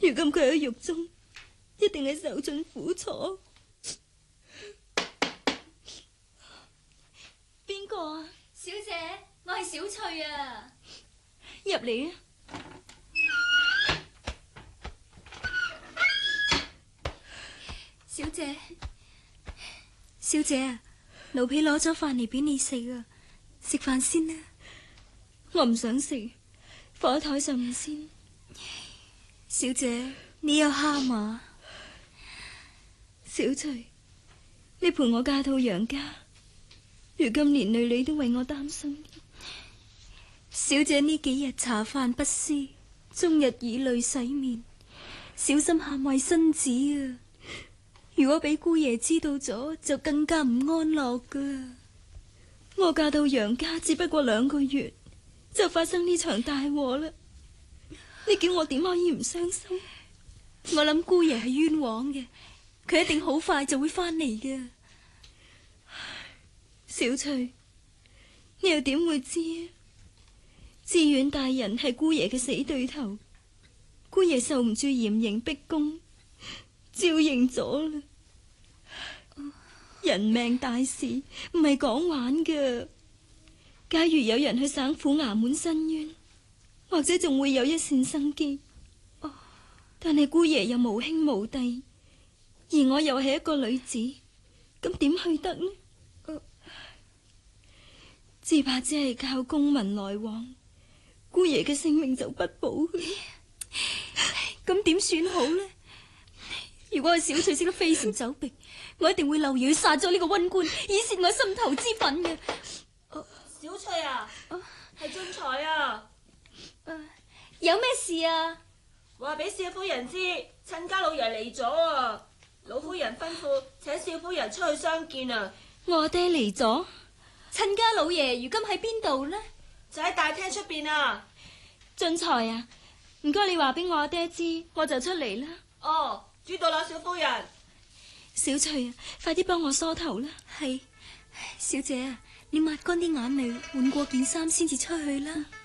如今佢喺獄中，一定係受盡苦楚。邊個啊？ 小姐，我係小翠啊。 入嚟啊！ 小姐， 小姐啊，奴婢攞咗飯嚟俾你食啊，食飯先啦。我唔想食，放喺台上面先。小姐，你有喊啊？小翠，你陪我嫁到楊家，如今連累你都為我擔心。小姐呢幾日茶飯不思，終日以淚洗面，小心喊壞身子啊！如果俾姑爺知道咗，就更加唔安樂噶。我嫁到楊家只不過2個月，就發生呢場大禍啦。你叫我點可以唔傷心？我諗姑爺係冤枉嘅，佢一定好快就會翻嚟嘅。小翠，你又點會知啊？知遠大人係姑爺嘅死對頭，姑爺受唔住嚴刑逼供，招認咗啦。人命大事唔係講玩㗎，假如有人去省府衙門申冤，或者仲會有一線生機。但係姑爺又無兄無弟，而我又係一個女子，咁點去得呢？只怕只係靠公民來往，姑爺嘅性命就不保。咁點算好呢？如果我小翠識得飛檐走壁，我一定會漏夜去殺咗呢個溫官，以泄我心頭之憤嘅。 小翠啊，係俊才啊， 有咩事啊？ 話俾少夫人知，親家老爺嚟咗啊！老夫人吩咐請少夫人出去相見啊！ 我爹嚟咗， 親家老爺如今喺邊度呢？ 就喺大廳出邊啊！ 俊才啊，唔該你話俾我阿爹知，我就出嚟啦。 哦，知道啦，小夫人。 小翠啊，快啲幫我梳頭啦。係，小姐啊，你抹乾啲眼淚，換過件衫先至出去啦。